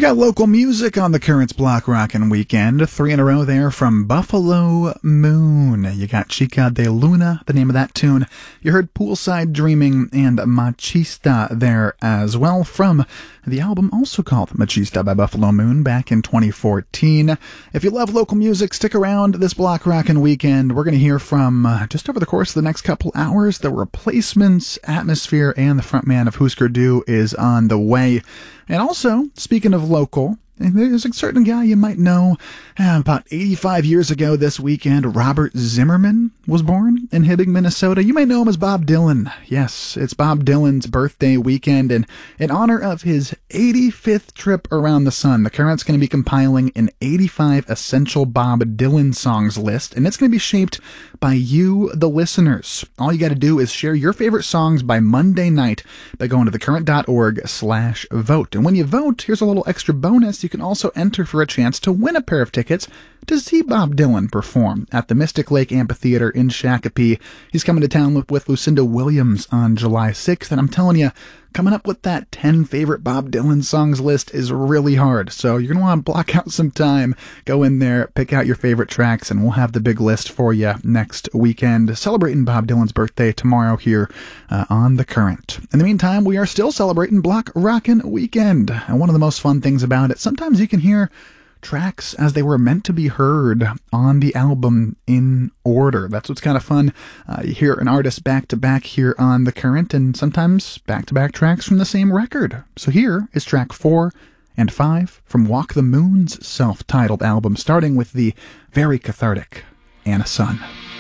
We got local music on the Currents Block Rockin' Weekend. 3 in a row there from Buffalo Moon. You got Chica de Luna, the name of that tune. You heard Poolside Dreaming and Machista there as well from the album also called Machista by Buffalo Moon back in 2014. If you love local music, stick around this Block Rockin' Weekend. We're going to hear from, just over the course of the next couple hours, The Replacements, Atmosphere, and the frontman of Husker Du is on the way. And also, speaking of local, there's a certain guy you might know. About 85 years ago this weekend, Robert Zimmerman was born in Hibbing, Minnesota. You may know him as Bob Dylan. Yes, it's Bob Dylan's birthday weekend, and in honor of his 85th trip around the sun, the Current's going to be compiling an 85 essential Bob Dylan songs list, and it's going to be shaped by you, the listeners. All you got to do is share your favorite songs by Monday night by going to thecurrent.org/vote. And when you vote, here's a little extra bonus. You can also enter for a chance to win a pair of tickets to see Bob Dylan perform at the Mystic Lake Amphitheater in Shakopee. He's coming to town with Lucinda Williams on July 6th, and I'm telling you, coming up with that 10 favorite Bob Dylan songs list is really hard, so you're going to want to block out some time, go in there, pick out your favorite tracks, and we'll have the big list for you next weekend, celebrating Bob Dylan's birthday tomorrow here on The Current. In the meantime, we are still celebrating Block Rockin' Weekend, and one of the most fun things about it, sometimes you can hear tracks as they were meant to be heard on the album in order. That's what's kind of fun. You hear an artist back-to-back here on The Current, and sometimes back-to-back tracks from the same record. So here is track 4 and 5 from Walk the Moon's self-titled album, starting with the very cathartic Anna Sun.